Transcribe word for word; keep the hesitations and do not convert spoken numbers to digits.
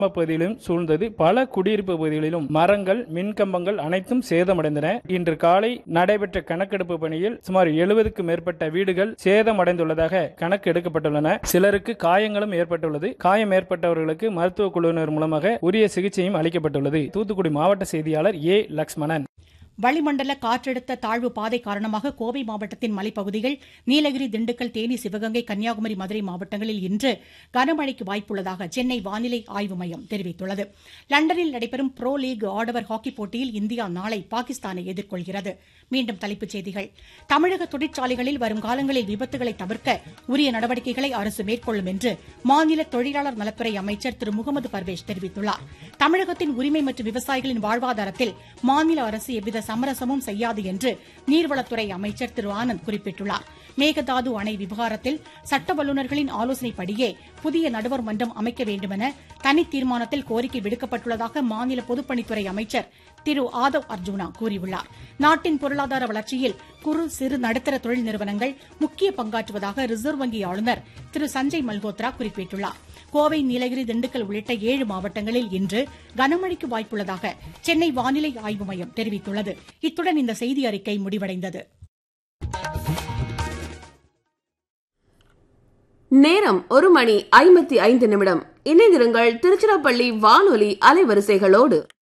பகுதியிலும் சூழ்ந்தது. பல குடியிருப்பு பகுதிகளிலும் மரங்கள், மின்கம்பங்கள் அனைத்தும் சேதமடைந்தன. இன்று காலை நடைபெற்ற கணக்கெடுப்பு பணியில் சுமார் எழுபதுக்கும் மேற்பட்ட வீடுகள் சேதமடைந்துள்ளதாக கணக்கு எடுக்கப்பட்டுள்ளன. சிலருக்கு காயங்களும் ஏற்பட்டுள்ளது. காயம் ஏற்பட்டவர்களுக்கு மருத்துவ குழுவினர் மூலமாக உரிய சிகிச்சையும் அளிக்கப்பட்டுள்ளது. தூத்துக்குடி மாவட்ட செய்தியாளர் ஏ லக்ஷ்மணன். வளிமண்டல காற்றழுத்த தாழ்வு பாதை காரணமாக கோவை மாவட்டத்தின் மலைப்பகுதிகள், நீலகிரி, திண்டுக்கல், தேனி, சிவகங்கை, கன்னியாகுமரி, மதுரை மாவட்டங்களில் இன்று கனமழைக்கு வாய்ப்புள்ளதாக சென்னை வானிலை ஆய்வு மையம் தெரிவித்துள்ளது. லண்டனில் நடைபெறும் புரோ லீக் ஆடவர் ஹாக்கி போட்டியில் இந்தியா நாளை பாகிஸ்தானை எதிர்கொள்கிறது. மீண்டும் தலைப்புச் செய்திகள். தமிழக தொழிற்சாலைகளில் வரும் காலங்களில் விபத்துகளை தவிர்க்க உரிய நடவடிக்கைகளை அரசு மேற்கொள்ளும் என்று மாநில தொழிலாளர் நலத்துறை அமைச்சர் திரு முகமது பர்வேஷ் தெரிவித்துள்ளார். தமிழகத்தின் உரிமை மற்றும் விவசாயிகளின் வாழ்வாதாரத்தில் மாநில அரசு எவ்வித சமரசமும் செய்யாது என்று நீர்வளத்துறை அமைச்சர் திரு ஆனந்த் குறிப்பிட்டுள்ளார். மேகதாது அணை விவகாரத்தில் சட்ட வல்லுநர்களின் ஆலோசனைப்படியே புதிய நடுவர் மன்றம் அமைக்க வேண்டுமென தனி தீர்மானத்தில் கோரிக்கை விடுக்கப்பட்டுள்ளதாக மாநில பொதுப்பணித்துறை அமைச்சர் திரு ஆதவ் அர்ஜுனா கூறியுள்ளார். நாட்டின் பொருளாதார வளர்ச்சியில் குறு, சிறு, நடுத்தர தொழில் நிறுவனங்கள் முக்கிய பங்காற்றுவதாக ரிசர்வ் வங்கி ஆளுநர் திரு சஞ்சய் மல்ஹோத்ரா குறிப்பிட்டுள்ளார். கோவை, நீலகிரி, திண்டுக்கல் உள்ளிட்ட ஏழு மாவட்டங்களில் இன்று கனமழைக்கு வாய்ப்புள்ளதாக சென்னை வானிலை ஆய்வு மையம் தெரிவித்துள்ளது. இத்துடன் இந்த செய்தி அறிக்கை முடிவடைந்தது. நேரம் ஒரு மணி ஐம்பத்தி ஐந்து நிமிடம். இணைந்திருங்கள் திருச்சிராப்பள்ளி வானொலி அலைவரிசைகளோடு.